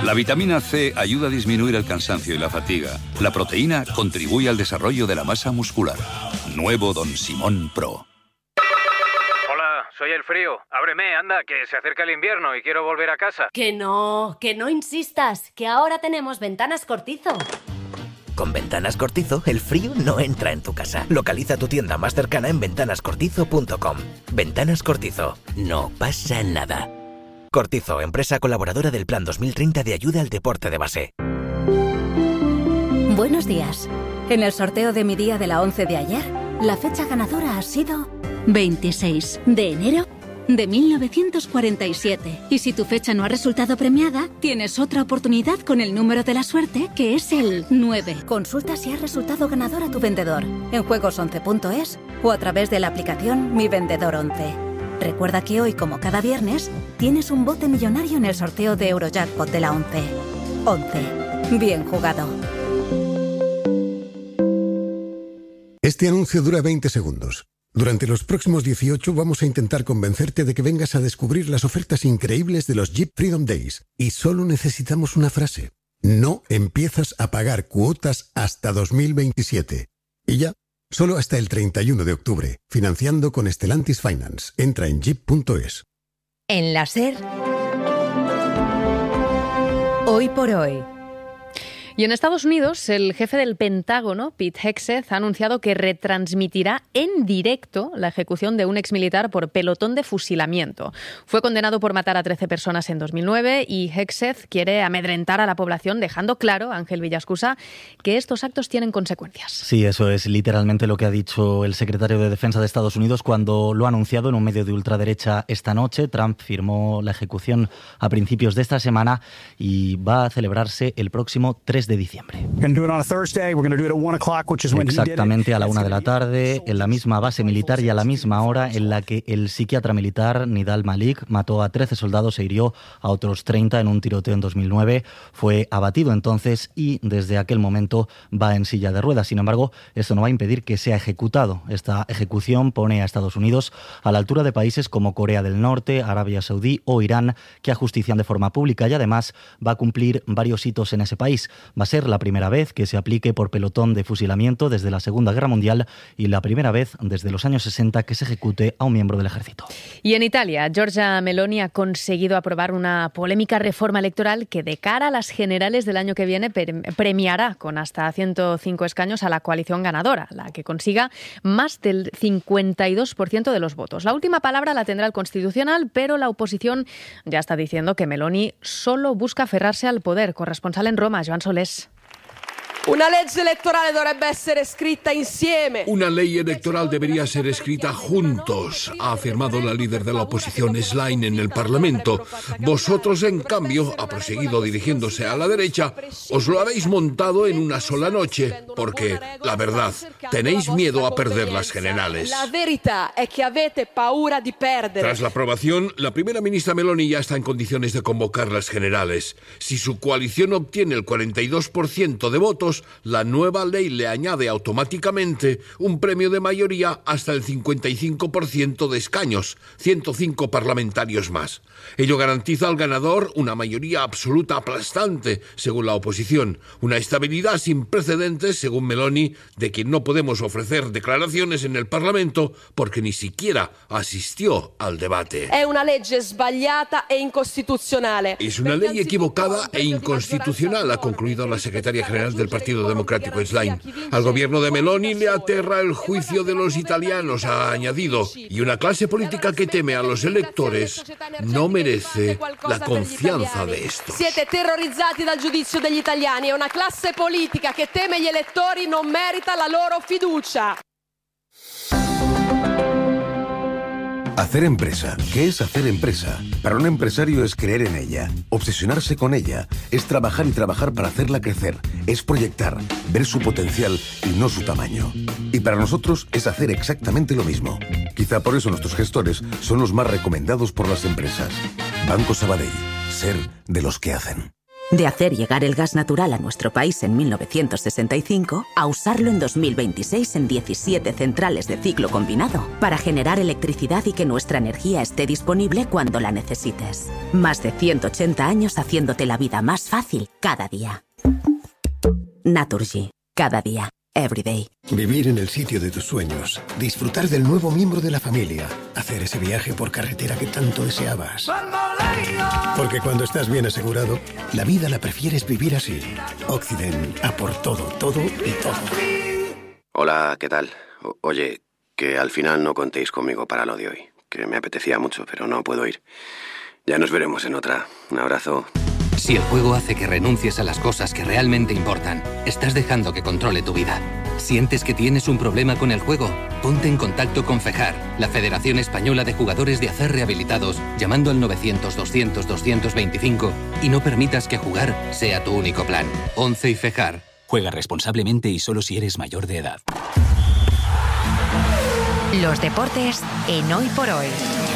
La vitamina C ayuda a disminuir el cansancio y la fatiga. La proteína contribuye al desarrollo de la masa muscular. Nuevo Don Simón Pro. Hola, soy el frío. Ábreme, anda, que se acerca el invierno y quiero volver a casa. Que no insistas, que ahora tenemos Ventanas Cortizo. Con Ventanas Cortizo, el frío no entra en tu casa. Localiza tu tienda más cercana en ventanascortizo.com. Ventanas Cortizo. No pasa nada. Cortizo, empresa colaboradora del Plan 2030 de ayuda al deporte de base. Buenos días. En el sorteo de mi día de la 11 de ayer, la fecha ganadora ha sido 26 de enero de 1947. Y si tu fecha no ha resultado premiada, tienes otra oportunidad con el número de la suerte, que es el 9. Consulta si has resultado ganador a tu vendedor en juegos11.es o a través de la aplicación Mi Vendedor 11. Recuerda que hoy, como cada viernes, tienes un bote millonario en el sorteo de Eurojackpot de la 11. 11. Bien jugado. Este anuncio dura 20 segundos. Durante los próximos 18 vamos a intentar convencerte de que vengas a descubrir las ofertas increíbles de los Jeep Freedom Days. Y solo necesitamos una frase. No empiezas a pagar cuotas hasta 2027. Y ya, solo hasta el 31 de octubre. Financiando con Stellantis Finance. Entra en jeep.es. En la SER, hoy por hoy. Y en Estados Unidos, el jefe del Pentágono, Pete Hegseth, ha anunciado que retransmitirá en directo la ejecución de un exmilitar por pelotón de fusilamiento. Fue condenado por matar a 13 personas en 2009 y Hegseth quiere amedrentar a la población, dejando claro, Ángel Villascusa, que estos actos tienen consecuencias. Sí, eso es literalmente lo que ha dicho el secretario de Defensa de Estados Unidos cuando lo ha anunciado en un medio de ultraderecha esta noche. Trump firmó la ejecución a principios de esta semana y va a celebrarse el próximo 3 de diciembre. Exactamente a la 1 de la tarde, en la misma base militar y a la misma hora en la que el psiquiatra militar Nidal Malik mató a 13 soldados e hirió a otros 30 en un tiroteo en 2009. Fue abatido entonces y desde aquel momento va en silla de ruedas. Sin embargo, esto no va a impedir que sea ejecutado. Esta ejecución pone a Estados Unidos a la altura de países como Corea del Norte, Arabia Saudí o Irán, que ajustician de forma pública y además va a cumplir varios hitos en ese país. Va a ser la primera vez que se aplique por pelotón de fusilamiento desde la Segunda Guerra Mundial y la primera vez desde los años 60 que se ejecute a un miembro del ejército. Y en Italia, Giorgia Meloni ha conseguido aprobar una polémica reforma electoral que de cara a las generales del año que viene premiará con hasta 105 escaños a la coalición ganadora, la que consiga más del 52% de los votos. La última palabra la tendrá el Constitucional, pero la oposición ya está diciendo que Meloni solo busca aferrarse al poder. Corresponsal en Roma, Joan Solés. Una legge elettorale dovrebbe essere scritta insieme. Una ley electoral debería ser escrita juntos, ha afirmado la líder de la oposición Schlein en el Parlamento. Vosotros, en cambio, ha proseguido dirigiéndose a la derecha, os lo habéis montado en una sola noche, porque, la verdad, tenéis miedo a perder las generales. La verità è che avete paura di perdere. Tras la aprobación, la primera ministra Meloni ya está en condiciones de convocar las generales. Si su coalición obtiene el 42% de votos, la nueva ley le añade automáticamente un premio de mayoría hasta el 55% de escaños, 105 parlamentarios más. Ello garantiza al ganador una mayoría absoluta aplastante, según la oposición, una estabilidad sin precedentes, según Meloni, de quien no podemos ofrecer declaraciones en el Parlamento porque ni siquiera asistió al debate. È una legge sbagliata e incostituzionale. Es una ley equivocada e inconstitucional, ha concluido la secretaria general del Partido Democrático Schlein. Al gobierno de Meloni le aterra el juicio de los italianos, ha añadido, y una clase política que teme a los electores no merece la confianza de estos. Siete terrorizzati dal giudizio degli italiani e una classe politica che teme gli elettori non merita la loro fiducia. Hacer empresa. ¿Qué es hacer empresa? Para un empresario es creer en ella, obsesionarse con ella, es trabajar y trabajar para hacerla crecer, es proyectar, ver su potencial y no su tamaño. Y para nosotros es hacer exactamente lo mismo. Quizá por eso nuestros gestores son los más recomendados por las empresas. Banco Sabadell. Ser de los que hacen. De hacer llegar el gas natural a nuestro país en 1965 a usarlo en 2026 en 17 centrales de ciclo combinado para generar electricidad y que nuestra energía esté disponible cuando la necesites. Más de 180 años haciéndote la vida más fácil cada día. Naturgy. Cada día. Everyday. Vivir en el sitio de tus sueños, disfrutar del nuevo miembro de la familia, hacer ese viaje por carretera que tanto deseabas. Porque cuando estás bien asegurado, la vida la prefieres vivir así. Occident, a por todo, todo y todo. Hola, ¿qué tal? Oye, que al final no contéis conmigo para lo de hoy, que me apetecía mucho, pero no puedo ir. Ya nos veremos en otra. Un abrazo. Si el juego hace que renuncies a las cosas que realmente importan, estás dejando que controle tu vida. ¿Sientes que tienes un problema con el juego? Ponte en contacto con FEJAR, la Federación Española de Jugadores de Acer Rehabilitados, llamando al 900-200-225 y no permitas que jugar sea tu único plan. 11 y FEJAR. Juega responsablemente y solo si eres mayor de edad. Los deportes en Hoy por Hoy.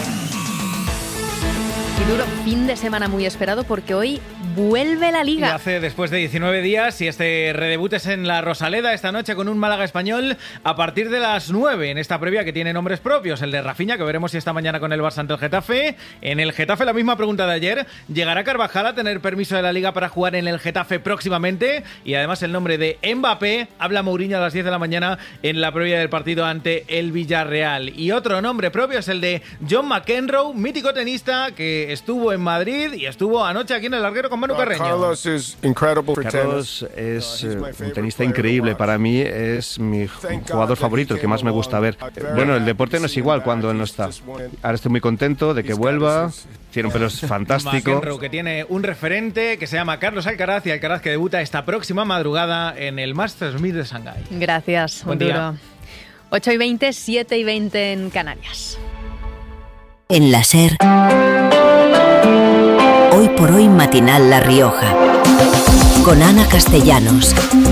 Y duro fin de semana muy esperado porque hoy vuelve la Liga. Lo hace después de 19 días y este redebut es en la Rosaleda esta noche con un Málaga Español a partir de las 9 en esta previa que tiene nombres propios. El de Rafinha, que veremos si esta mañana con el Barça ante el Getafe. En el Getafe la misma pregunta de ayer. ¿Llegará Carvajal a tener permiso de la Liga para jugar en el Getafe próximamente? Y además el nombre de Mbappé. Habla Mourinho a las 10 de la mañana en la previa del partido ante el Villarreal. Y otro nombre propio es el de John McEnroe, mítico tenista que estuvo en Madrid y estuvo anoche aquí en el Larguero con Manu Carreño. Carlos es un tenista increíble. Para mí es mi jugador favorito, el que más me gusta ver. Bueno, el deporte no es igual cuando él no está. Ahora estoy muy contento de que vuelva. Tiene un pelo fantástico. McEnroe, que tiene un referente que se llama Carlos Alcaraz, y Alcaraz que debuta esta próxima madrugada en el Masters 1000 de Shanghái. Gracias, buen día. 8:20, 7:20 en Canarias. En la SER, Hoy por Hoy matinal La Rioja, con Ana Castellanos.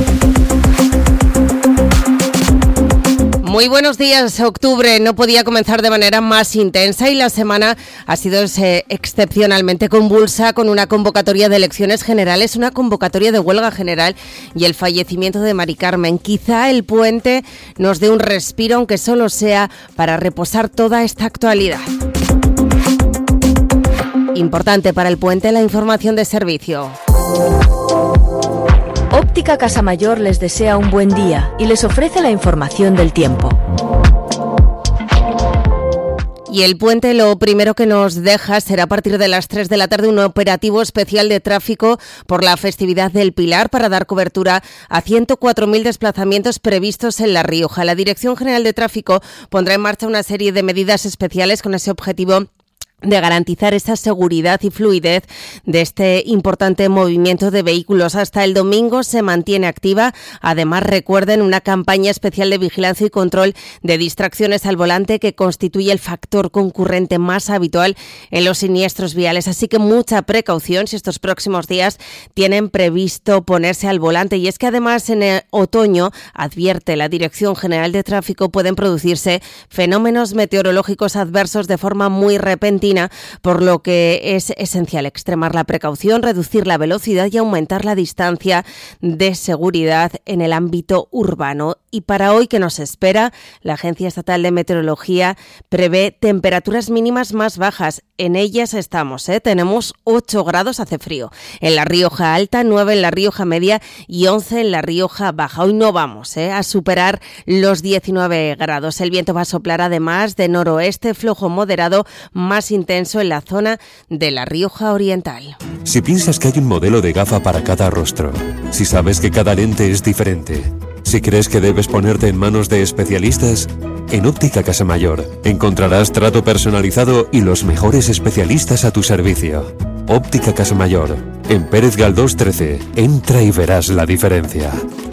Muy buenos días. Octubre no podía comenzar de manera más intensa y la semana ha sido excepcionalmente convulsa, con una convocatoria de elecciones generales, una convocatoria de huelga general y el fallecimiento de Mari Carmen. Quizá el puente nos dé un respiro, aunque solo sea para reposar toda esta actualidad. Importante para el puente la información de servicio. Óptica Casa Mayor les desea un buen día y les ofrece la información del tiempo. Y el puente lo primero que nos deja será a partir de las 3 de la tarde un operativo especial de tráfico por la festividad del Pilar para dar cobertura a 104.000 desplazamientos previstos en La Rioja. La Dirección General de Tráfico pondrá en marcha una serie de medidas especiales con ese objetivo de garantizar esa seguridad y fluidez de este importante movimiento de vehículos. Hasta el domingo se mantiene activa. Además, recuerden, una campaña especial de vigilancia y control de distracciones al volante que constituye el factor concurrente más habitual en los siniestros viales. Así que mucha precaución si estos próximos días tienen previsto ponerse al volante. Y es que además en el otoño, advierte la Dirección General de Tráfico, pueden producirse fenómenos meteorológicos adversos de forma muy repentina, por lo que es esencial extremar la precaución, reducir la velocidad y aumentar la distancia de seguridad en el ámbito urbano. Y para hoy, ¿qué nos espera? La Agencia Estatal de Meteorología prevé temperaturas mínimas más bajas. En ellas estamos, tenemos 8 grados, hace frío. En La Rioja Alta, 9 en La Rioja Media y 11 en La Rioja Baja. Hoy no vamos a superar los 19 grados. El viento va a soplar además de noroeste, flojo moderado, más intenso en la zona de La Rioja Oriental. Si piensas que hay un modelo de gafa para cada rostro, si sabes que cada lente es diferente, si crees que debes ponerte en manos de especialistas, en Óptica Casa Mayor encontrarás trato personalizado y los mejores especialistas a tu servicio. Óptica Casa Mayor, en Pérez Galdós 13. Entra y verás la diferencia.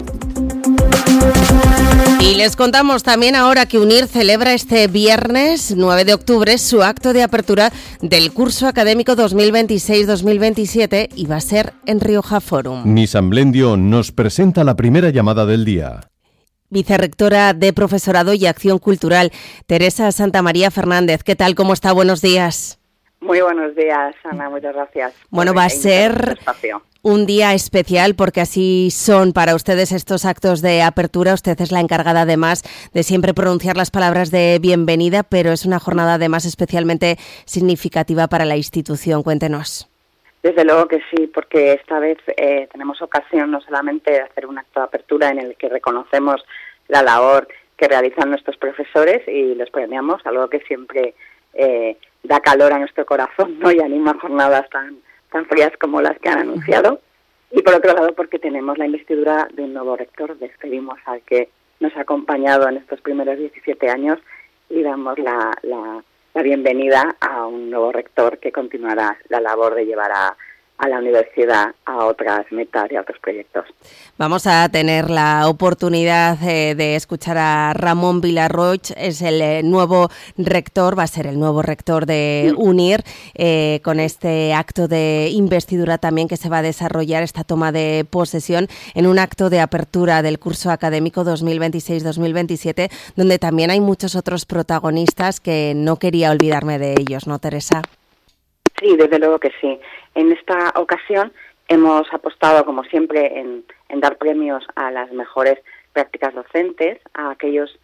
Y les contamos también ahora que UNIR celebra este viernes 9 de octubre su acto de apertura del curso académico 2026-2027 y va a ser en Rioja Forum. Nissan Blendio nos presenta la primera llamada del día. Vicerrectora de Profesorado y Acción Cultural, Teresa Santamaría Fernández. ¿Qué tal? ¿Cómo está? Buenos días. Muy buenos días, Ana, muchas gracias. Bueno, va a ser un día especial porque así son para ustedes estos actos de apertura. Usted es la encargada además de siempre pronunciar las palabras de bienvenida, pero es una jornada además especialmente significativa para la institución. Cuéntenos. Desde luego que sí, porque esta vez tenemos ocasión no solamente de hacer un acto de apertura en el que reconocemos la labor que realizan nuestros profesores y los premiamos, algo que siempre da calor a nuestro corazón, ¿no? Y anima jornadas tan frías como las que han anunciado. Y por otro lado, porque tenemos la investidura de un nuevo rector. Despedimos al que nos ha acompañado en estos primeros 17 años y damos la bienvenida a un nuevo rector que continuará la labor de llevar a la universidad a otras metas y a otros proyectos. Vamos a tener la oportunidad de escuchar a Ramón Vilarroig, es el nuevo rector, va a ser el nuevo rector de UNIR, con este acto de investidura también que se va a desarrollar, esta toma de posesión, en un acto de apertura del curso académico 2026-2027, donde también hay muchos otros protagonistas que no quería olvidarme de ellos, ¿no, Teresa? Sí, desde luego que sí. En esta ocasión hemos apostado, como siempre, en dar premios a las mejores prácticas docentes, a aquellos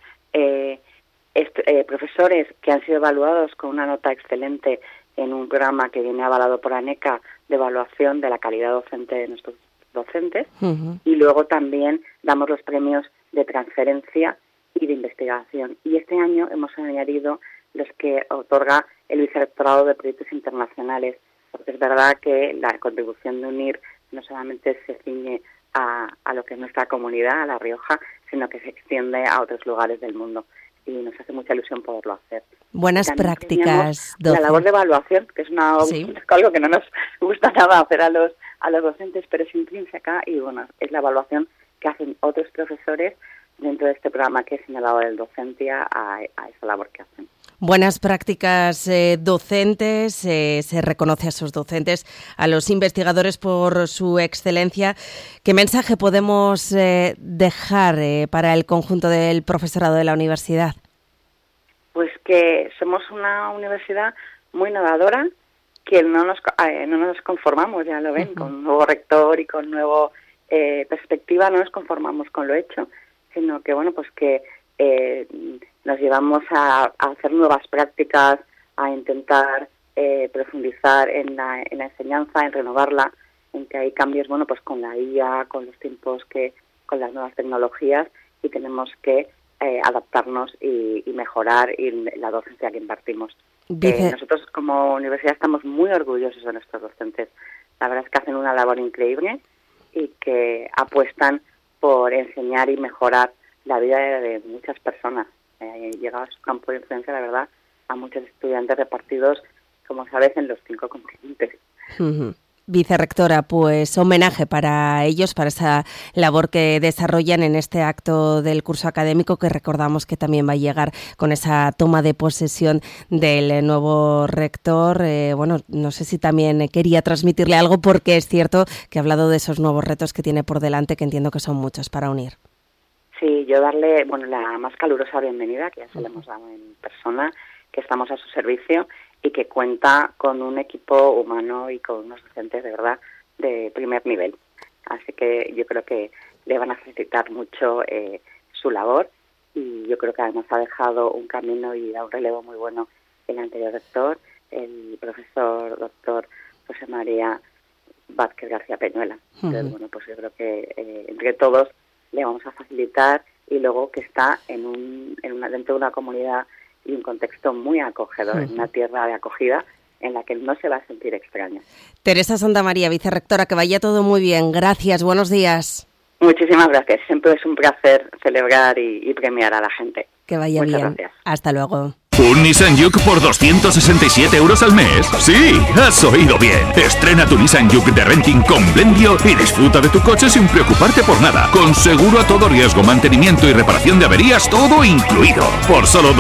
profesores que han sido evaluados con una nota excelente en un programa que viene avalado por ANECA de evaluación de la calidad docente de nuestros docentes. Y luego también damos los premios de transferencia y de investigación. Y este año hemos añadido los que otorga el Vicerrectorado de Proyectos Internacionales, porque es verdad que la contribución de UNIR no solamente se ciñe a lo que es nuestra comunidad, a La Rioja, sino que se extiende a otros lugares del mundo. Y nos hace mucha ilusión poderlo hacer. Buenas prácticas. La labor de evaluación, que es algo que no nos gusta nada hacer a los docentes, pero es intrínseca y bueno, es la evaluación que hacen otros profesores dentro de este programa que he señalado del docencia a esa labor que hacen. Buenas prácticas docentes, se reconoce a esos docentes, a los investigadores por su excelencia. ¿Qué mensaje podemos dejar para el conjunto del profesorado de la universidad? Pues que somos una universidad muy innovadora, que no nos conformamos, ya lo ven, con un nuevo rector y con nueva perspectiva, no nos conformamos con lo hecho, sino que bueno, pues que nos llevamos a hacer nuevas prácticas, a intentar profundizar en la enseñanza, en renovarla, en que hay cambios, bueno, pues con la IA, con los tiempos con las nuevas tecnologías, y tenemos que adaptarnos y mejorar la docencia que impartimos. Nosotros como universidad estamos muy orgullosos de nuestros docentes. La verdad es que hacen una labor increíble y que apuestan por enseñar y mejorar la vida de muchas personas. Llega a su campo de influencia, la verdad, a muchos estudiantes repartidos, como sabes, en los 5 continentes. Vicerrectora, pues homenaje para ellos, para esa labor que desarrollan en este acto del curso académico, que recordamos que también va a llegar con esa toma de posesión del nuevo rector. Bueno, no sé si también quería transmitirle algo, porque es cierto que ha hablado de esos nuevos retos que tiene por delante, que entiendo que son muchos para UNIR. Sí, yo darle la más calurosa bienvenida, que ya se le hemos dado en persona, que estamos a su servicio y que cuenta con un equipo humano y con unos docentes de verdad de primer nivel. Así que yo creo que le van a facilitar mucho su labor, y yo creo que además ha dejado un camino y da un relevo muy bueno el anterior rector, el profesor doctor José María Vázquez García Peñuela. Entonces, bueno, pues yo creo que entre todos le vamos a facilitar, y luego que está dentro de una comunidad y un contexto muy acogedor, en una tierra de acogida en la que no se va a sentir extraña. Teresa Santamaría, vicerrectora, que vaya todo muy bien. Gracias, buenos días. Muchísimas gracias. Siempre es un placer celebrar y premiar a la gente. Que vaya Muchas bien. Gracias. Hasta luego. ¿Un Nissan Juke por 267 € al mes? ¡Sí! ¡Has oído bien! Estrena tu Nissan Juke de renting con Blendio y disfruta de tu coche sin preocuparte por nada. Con seguro a todo riesgo, mantenimiento y reparación de averías, todo incluido. Por solo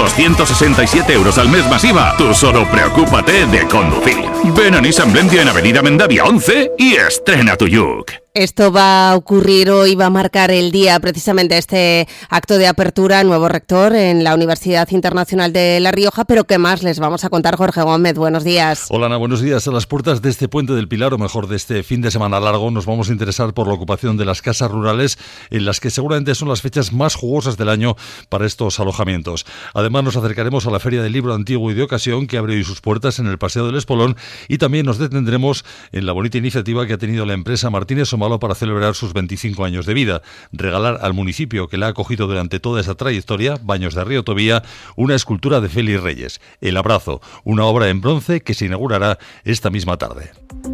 267 € al mes masiva, tú solo preocúpate de conducir. Ven a Nissan Blendio en Avenida Mendavia 11 y estrena tu Juke. Esto va a ocurrir hoy, va a marcar el día, precisamente este acto de apertura, nuevo rector en la Universidad Internacional de La Rioja, pero ¿qué más les vamos a contar? Jorge Gómez, buenos días. Hola Ana, buenos días. A las puertas de este Puente del Pilar, o mejor de este fin de semana largo, nos vamos a interesar por la ocupación de las casas rurales, en las que seguramente son las fechas más jugosas del año para estos alojamientos. Además nos acercaremos a la Feria del Libro Antiguo y de Ocasión, que abre hoy sus puertas en el Paseo del Espolón, y también nos detendremos en la bonita iniciativa que ha tenido la empresa Martínez Malo para celebrar sus 25 años de vida, regalar al municipio que la ha acogido durante toda esa trayectoria, Baños de Río Tobía, una escultura de Félix Reyes, El Abrazo, una obra en bronce que se inaugurará esta misma tarde.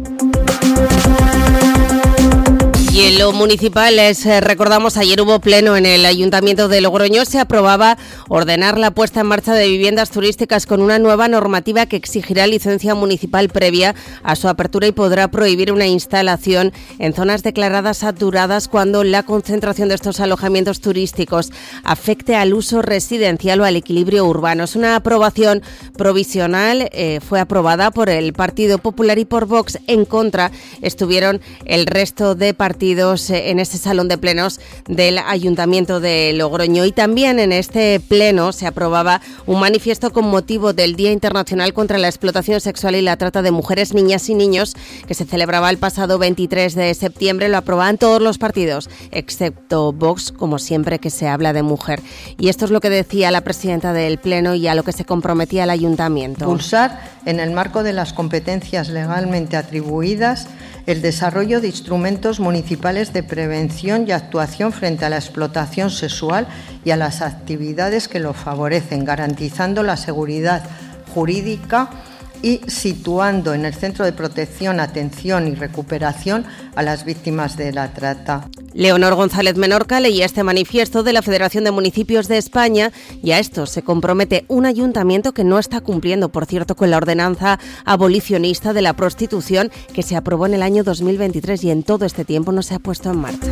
Y en lo municipal, recordamos, ayer hubo pleno en el Ayuntamiento de Logroño. Se aprobaba ordenar la puesta en marcha de viviendas turísticas con una nueva normativa que exigirá licencia municipal previa a su apertura y podrá prohibir una instalación en zonas declaradas saturadas cuando la concentración de estos alojamientos turísticos afecte al uso residencial o al equilibrio urbano. Es una aprobación provisional, fue aprobada por el Partido Popular y por Vox. En contra estuvieron el resto de partidos en este salón de plenos del Ayuntamiento de Logroño. Y también en este pleno se aprobaba un manifiesto con motivo del Día Internacional contra la Explotación Sexual y la Trata de Mujeres, Niñas y Niños, que se celebraba el pasado 23 de septiembre. Lo aprobaban todos los partidos, excepto Vox, como siempre que se habla de mujer. Y esto es lo que decía la presidenta del pleno y a lo que se comprometía el Ayuntamiento. Impulsar, en el marco de las competencias legalmente atribuidas, el desarrollo de instrumentos municipales de prevención y actuación frente a la explotación sexual y a las actividades que lo favorecen, garantizando la seguridad jurídica y situando en el centro de protección, atención y recuperación a las víctimas de la trata. Leonor González Menorca leía este manifiesto de la Federación de Municipios de España y a esto se compromete un ayuntamiento que no está cumpliendo, por cierto, con la ordenanza abolicionista de la prostitución que se aprobó en el año 2023 y en todo este tiempo no se ha puesto en marcha.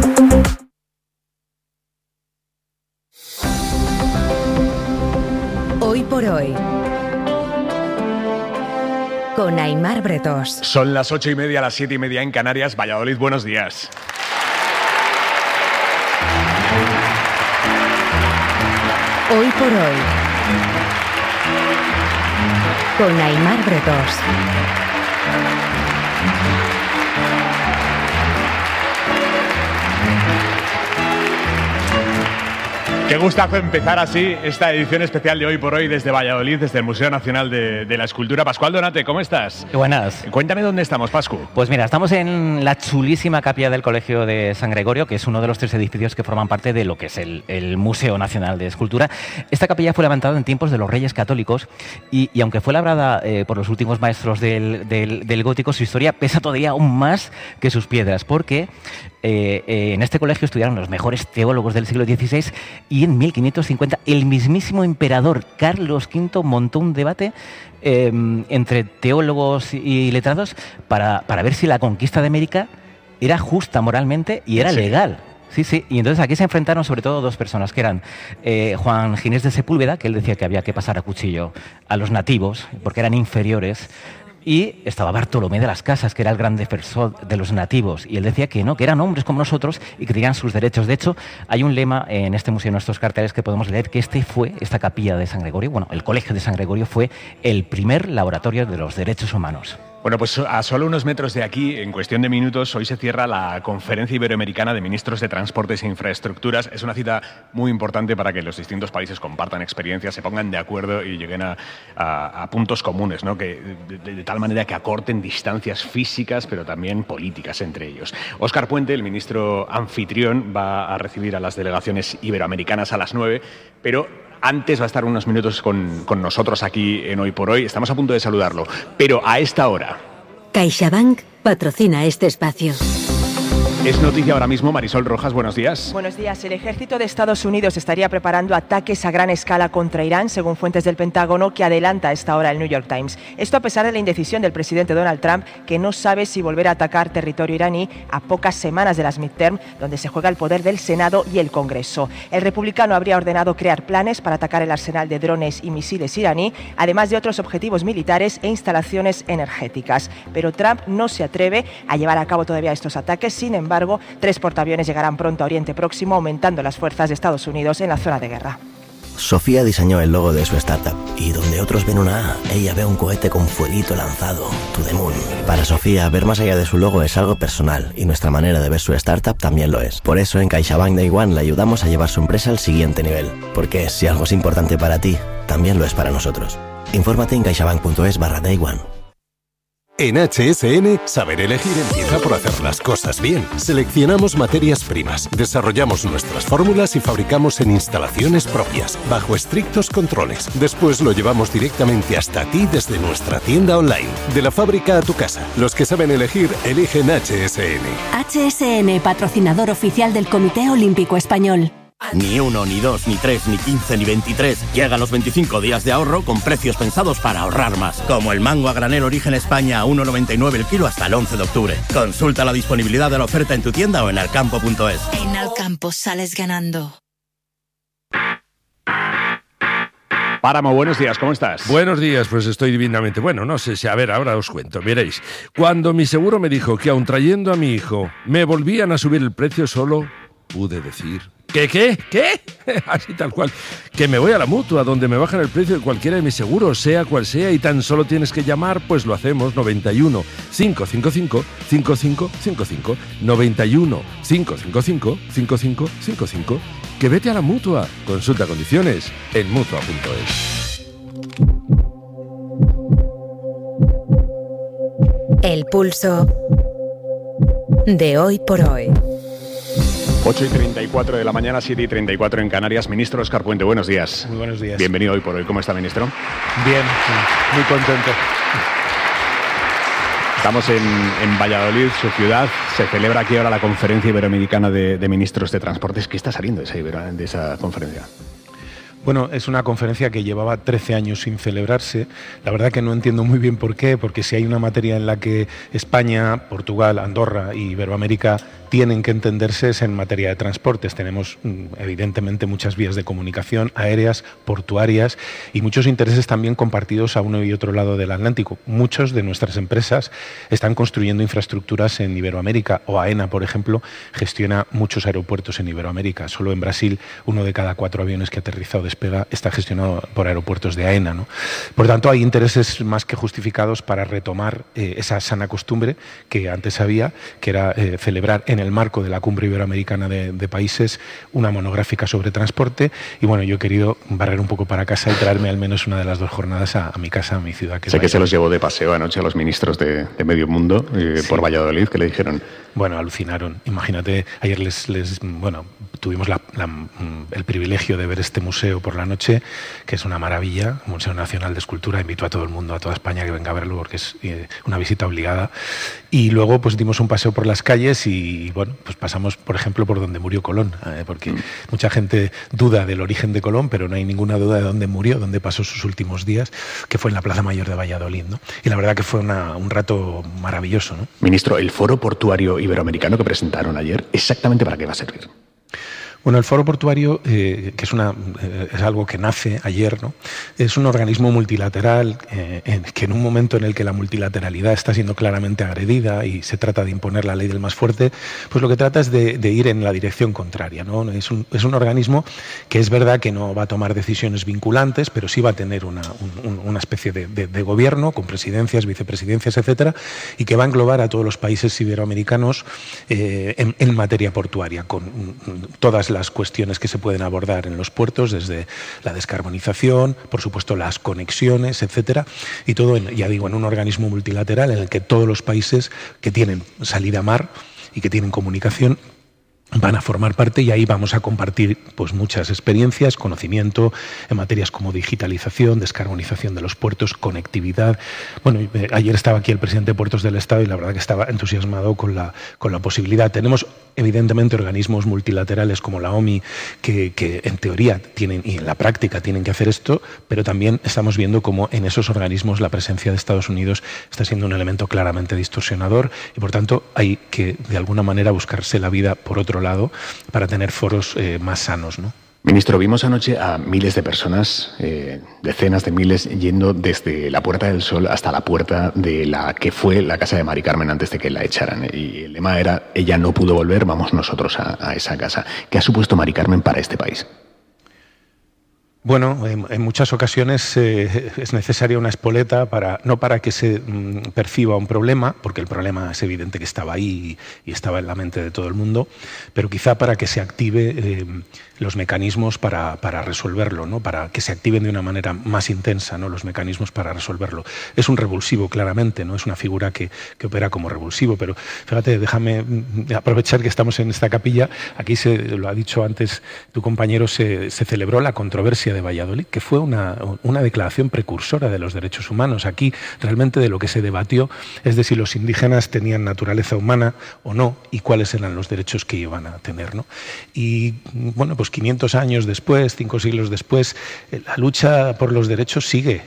Hoy por hoy, con Aimar Bretos. Son las 8:30, las 7:30 en Canarias. Valladolid, buenos días. Hoy por hoy, con Aimar Bretos. Qué gustazo empezar así esta edición especial de Hoy por Hoy desde Valladolid, desde el Museo Nacional de la Escultura. Pascual Donate, ¿cómo estás? Buenas. Cuéntame dónde estamos, Pascu. Pues mira, estamos en la chulísima capilla del Colegio de San Gregorio, que es uno de los 3 edificios que forman parte de lo que es el Museo Nacional de Escultura. Esta capilla fue levantada en tiempos de los Reyes Católicos y aunque fue labrada por los últimos maestros del gótico, su historia pesa todavía aún más que sus piedras, porque en este colegio estudiaron los mejores teólogos del siglo XVI y en 1550 el mismísimo emperador Carlos V montó un debate entre teólogos y letrados para ver si la conquista de América era justa moralmente y era legal. Sí, sí, y entonces aquí se enfrentaron sobre todo dos personas, que eran Juan Ginés de Sepúlveda, que él decía que había que pasar a cuchillo a los nativos porque eran inferiores, y estaba Bartolomé de las Casas, que era el gran defensor de los nativos, y él decía que no, que eran hombres como nosotros y que tenían sus derechos. De hecho, hay un lema en este museo, en estos carteles, que podemos leer, que esta capilla de San Gregorio, bueno, el Colegio de San Gregorio fue el primer laboratorio de los derechos humanos. Bueno, pues a solo unos metros de aquí, en cuestión de minutos, hoy se cierra la Conferencia Iberoamericana de Ministros de Transportes e Infraestructuras. Es una cita muy importante para que los distintos países compartan experiencias, se pongan de acuerdo y lleguen a puntos comunes, ¿no? Que de tal manera que acorten distancias físicas, pero también políticas entre ellos. Óscar Puente, el ministro anfitrión, va a recibir a las delegaciones iberoamericanas a las 9, pero antes va a estar unos minutos con nosotros aquí en Hoy por Hoy. Estamos a punto de saludarlo, pero a esta hora. CaixaBank patrocina este espacio. Es noticia ahora mismo, Marisol Rojas, buenos días. Buenos días. El ejército de Estados Unidos estaría preparando ataques a gran escala contra Irán, según fuentes del Pentágono, que adelanta a esta hora el New York Times. Esto a pesar de la indecisión del presidente Donald Trump, que no sabe si volver a atacar territorio iraní a pocas semanas de las midterm, donde se juega el poder del Senado y el Congreso. El republicano habría ordenado crear planes para atacar el arsenal de drones y misiles iraní, además de otros objetivos militares e instalaciones energéticas. Pero Trump no se atreve a llevar a cabo todavía estos ataques. Sin embargo, 3 portaaviones llegarán pronto a Oriente Próximo, aumentando las fuerzas de Estados Unidos en la zona de guerra. Sofía diseñó el logo de su startup y donde otros ven una A, ella ve un cohete con fueguito lanzado, to the moon. Para Sofía, ver más allá de su logo es algo personal y nuestra manera de ver su startup también lo es. Por eso en CaixaBank Day One le ayudamos a llevar su empresa al siguiente nivel. Porque si algo es importante para ti, también lo es para nosotros. Infórmate en caixabank.es/Day One. En HSN, saber elegir empieza por hacer las cosas bien. Seleccionamos materias primas, desarrollamos nuestras fórmulas y fabricamos en instalaciones propias, bajo estrictos controles. Después lo llevamos directamente hasta ti desde nuestra tienda online. De la fábrica a tu casa. Los que saben elegir, eligen HSN. HSN, patrocinador oficial del Comité Olímpico Español. Ni 1, ni 2, ni 3, ni 15, ni 23. Llegan los 25 días de ahorro con precios pensados para ahorrar más. Como el mango a granel Origen España a 1,99 el kilo hasta el 11 de octubre. Consulta la disponibilidad de la oferta en tu tienda o en alcampo.es. En Alcampo sales ganando. Páramo, buenos días, ¿cómo estás? Buenos días, pues estoy divinamente. Bueno, no sé si, a ver, ahora os cuento, veréis. Cuando mi seguro me dijo que aun trayendo a mi hijo me volvían a subir el precio, solo pude decir... ¿Qué? Así tal cual. Que me voy a la Mutua, donde me bajan el precio de cualquiera de mis seguros, sea cual sea, y tan solo tienes que llamar, pues lo hacemos. 91 555 5555. 91 555 5555. Que vete a la Mutua. Consulta condiciones en Mutua.es. El pulso de hoy por hoy. 8:34 de la mañana, 7:34 en Canarias. Ministro Óscar Puente, buenos días. Muy buenos días. Bienvenido hoy por hoy. ¿Cómo está, ministro? Bien, muy contento. Estamos en Valladolid, su ciudad. Se celebra aquí ahora la Conferencia Iberoamericana de Ministros de Transportes. ¿Qué está saliendo de esa conferencia? Bueno, es una conferencia que llevaba 13 años sin celebrarse. La verdad que no entiendo muy bien por qué, porque si hay una materia en la que España, Portugal, Andorra y Iberoamérica tienen que entenderse es en materia de transportes. Tenemos evidentemente muchas vías de comunicación aéreas, portuarias y muchos intereses también compartidos a uno y otro lado del Atlántico. Muchas de nuestras empresas están construyendo infraestructuras en Iberoamérica, o AENA, por ejemplo, gestiona muchos aeropuertos en Iberoamérica. Solo en Brasil 1 de cada 4 aviones que aterriza o despega está gestionado por aeropuertos de AENA, ¿no? Por tanto, hay intereses más que justificados para retomar esa sana costumbre que antes había, que era celebrar en el marco de la Cumbre Iberoamericana de Países una monográfica sobre transporte. Y bueno, yo he querido barrer un poco para casa y traerme al menos una de las 2 jornadas a mi casa, a mi ciudad. Sé que se los llevó de paseo anoche a los ministros de Medio Mundo por Valladolid. ¿Qué le dijeron? Bueno, alucinaron. Imagínate, ayer tuvimos el privilegio de ver este museo por la noche, que es una maravilla, Museo Nacional de Escultura. Invito a todo el mundo, a toda España, que venga a verlo porque es una visita obligada. Y luego pues dimos un paseo por las calles y bueno, pues pasamos, por ejemplo, por donde murió Colón, porque mucha gente duda del origen de Colón, pero no hay ninguna duda de dónde murió, dónde pasó sus últimos días, que fue en la Plaza Mayor de Valladolid, ¿no? Y la verdad que fue un rato maravilloso, ¿no? Ministro, el Foro Portuario Iberoamericano que presentaron ayer, ¿exactamente para qué va a servir? Bueno, el Foro Portuario, que es algo que nace ayer, ¿no? Es un organismo multilateral que en un momento en el que la multilateralidad está siendo claramente agredida y se trata de imponer la ley del más fuerte, pues lo que trata es de ir en la dirección contraria, ¿no? Es un organismo que es verdad que no va a tomar decisiones vinculantes, pero sí va a tener una especie de gobierno con presidencias, vicepresidencias, etcétera, y que va a englobar a todos los países iberoamericanos en materia portuaria, con todas las cuestiones que se pueden abordar en los puertos, desde la descarbonización, por supuesto las conexiones, etcétera, y todo, en un organismo multilateral en el que todos los países que tienen salida a mar y que tienen comunicación van a formar parte y ahí vamos a compartir pues muchas experiencias, conocimiento en materias como digitalización, descarbonización de los puertos, conectividad. Bueno, ayer estaba aquí el presidente de Puertos del Estado y la verdad que estaba entusiasmado con la posibilidad. Tenemos evidentemente organismos multilaterales como la OMI que en teoría tienen y en la práctica tienen que hacer esto, pero también estamos viendo cómo en esos organismos la presencia de Estados Unidos está siendo un elemento claramente distorsionador y por tanto hay que de alguna manera buscarse la vida por otro lado para tener foros más sanos, ¿no? Ministro, vimos anoche a miles de personas, decenas de miles, yendo desde la Puerta del Sol hasta la puerta de la que fue la casa de Mari Carmen antes de que la echaran. Y el lema era, ella no pudo volver, vamos nosotros a esa casa. ¿Qué ha supuesto Mari Carmen para este país? Bueno, en muchas ocasiones es necesaria una espoleta no para que se perciba un problema, porque el problema es evidente que estaba ahí y estaba en la mente de todo el mundo, pero quizá para que se active los mecanismos para resolverlo, ¿no? Para que se activen de una manera más intensa, ¿no? Los mecanismos para resolverlo. Es un revulsivo, claramente, ¿no? Es una figura que opera como revulsivo, pero fíjate, déjame aprovechar que estamos en esta capilla. Aquí lo ha dicho antes tu compañero, se celebró la controversia de Valladolid, que fue una declaración precursora de los derechos humanos. Aquí realmente de lo que se debatió es de si los indígenas tenían naturaleza humana o no y cuáles eran los derechos que iban a tener, ¿no? Y bueno, pues 500 años después, 5 siglos después, la lucha por los derechos sigue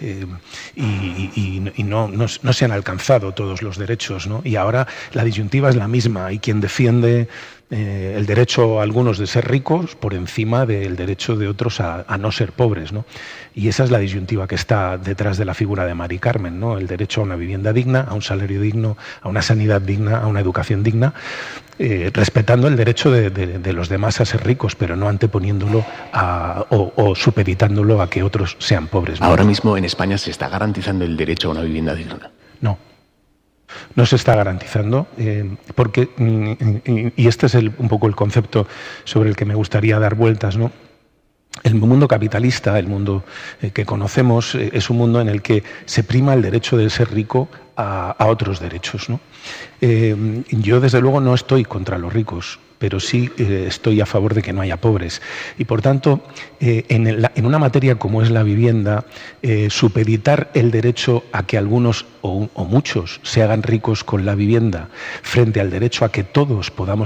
y no se han alcanzado todos los derechos, ¿no? Y ahora la disyuntiva es la misma. Hay quien defiende el derecho a algunos de ser ricos por encima del derecho de otros a no ser pobres, ¿no? Y esa es la disyuntiva que está detrás de la figura de Mari Carmen, ¿no? El derecho a una vivienda digna, a un salario digno, a una sanidad digna, a una educación digna, respetando el derecho de los demás a ser ricos, pero no anteponiéndolo o supeditándolo a que otros sean pobres, ¿no? Ahora mismo en España se está garantizando el derecho a una vivienda digna. No se está garantizando, porque, y este es un poco el concepto sobre el que me gustaría dar vueltas, ¿no? El mundo capitalista, el mundo que conocemos, es un mundo en el que se prima el derecho de ser rico a otros derechos, ¿no? Yo, desde luego, no estoy contra los ricos, pero sí estoy a favor de que no haya pobres. Y, por tanto, en una materia como es la vivienda, supeditar el derecho a que algunos o muchos se hagan ricos con la vivienda frente al derecho a que todos podamos